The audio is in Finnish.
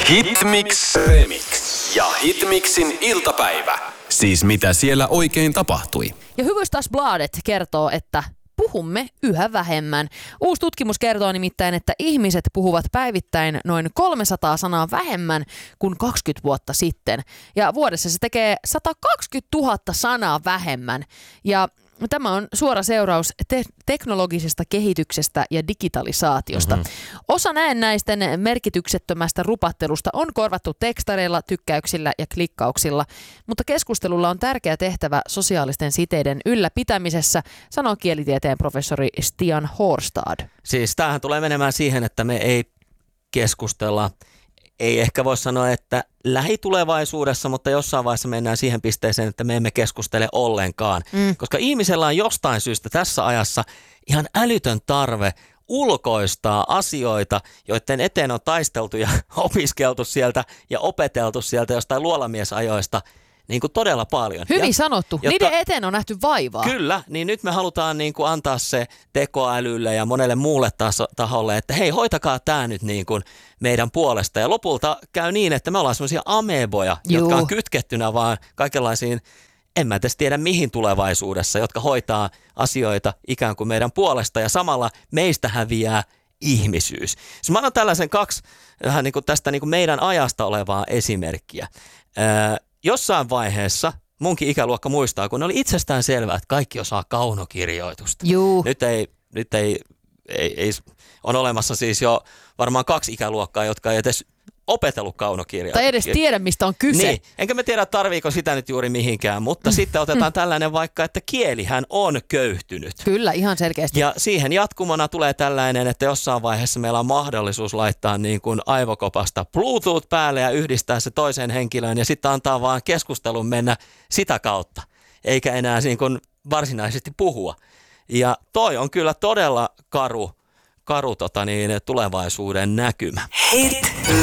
Hitmix Remix ja Hitmixin iltapäivä. Siis mitä siellä oikein tapahtui. Ja Hufvudstadsbladet kertoo, että puhumme yhä vähemmän. Uusi tutkimus kertoo nimittäin, että ihmiset puhuvat päivittäin noin 300 sanaa vähemmän kuin 20 vuotta sitten. Ja vuodessa se tekee 120 000 sanaa vähemmän. Ja tämä on suora seuraus teknologisesta kehityksestä ja digitalisaatiosta. Osa näennäisten merkityksettömästä rupattelusta on korvattu tekstareilla, tykkäyksillä ja klikkauksilla, mutta keskustelulla on tärkeä tehtävä sosiaalisten siteiden ylläpitämisessä, sanoo kielitieteen professori Stian Hårstad. Siis tämähän tulee menemään siihen, että me ei keskustella, ei ehkä voi sanoa, että lähitulevaisuudessa, mutta jossain vaiheessa mennään siihen pisteeseen, että me emme keskustele ollenkaan. Koska ihmisellä on jostain syystä tässä ajassa ihan älytön tarve ulkoistaa asioita, joiden eteen on taisteltu ja opiskeltu sieltä ja opeteltu sieltä jostain luolamiesajoista niin kuin todella paljon. Hyvin sanottu. Niiden eteen on nähty vaivaa. Kyllä, niin nyt me halutaan niin kuin antaa se tekoälylle ja monelle muulle taholle, että hei, hoitakaa tämä nyt niin kuin meidän puolesta. Ja lopulta käy niin, että me ollaan semmoisia ameboja, jotka on kytkettynä vaan kaikenlaisiin, en mä edes tiedä mihin tulevaisuudessa, jotka hoitaa asioita ikään kuin meidän puolesta ja samalla meistä häviää ihmisyys. Siis mä annan tällaisen kaksi vähän niin kuin tästä niin kuin meidän ajasta olevaa esimerkkiä. Jossain vaiheessa munkin ikäluokka muistaa, kun oli itsestään selvää, että kaikki osaa kaunokirjoitusta. Juu. Nyt ei on olemassa siis jo varmaan 2 ikäluokkaa, jotka ei edes opetellut kaunokirjoitusta. Tai edes tiedä, mistä on kyse. Niin, enkä mä tiedä, tarviiko sitä nyt juuri mihinkään, mutta sitten otetaan tällainen vaikka, että kielihän on köyhtynyt. Kyllä, ihan selkeästi. Ja siihen jatkumona tulee tällainen, että jossain vaiheessa meillä on mahdollisuus laittaa niin kuin aivokopasta Bluetooth päälle ja yhdistää se toiseen henkilöön ja sitten antaa vaan keskustelun mennä sitä kautta, eikä enää niin kuin varsinaisesti puhua. Ja toi on kyllä todella karu tulevaisuuden näkymä. Hit